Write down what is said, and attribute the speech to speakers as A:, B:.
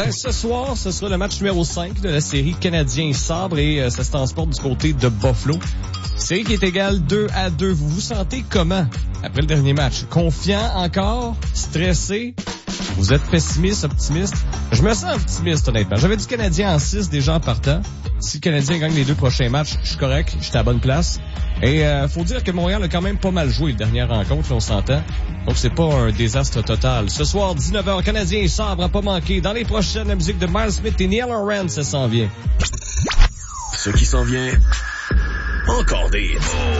A: Ben, ce soir, ce sera le match numéro 5 de la série Canadien-Sabre et ça se transporte du côté de Buffalo. Série qui est égale 2-2. Vous vous sentez comment après le dernier match? Confiant encore? Stressé? Vous êtes pessimiste, optimiste? Je me sens optimiste, honnêtement. J'avais du Canadien en 6 déjà en partant. Si le Canadien gagne les 2 prochains matchs, je suis correct. J'étais à la bonne place. Et faut dire que Montréal a quand même pas mal joué la dernière rencontre, là, on s'entend. Donc c'est pas un désastre total. Ce soir, 19h, Canadien et Sabre à pas manquer. Dans les prochaines, la musique de Miles Smith et Neil Horan, ça s'en vient.
B: Ce qui s'en vient, encore des hits.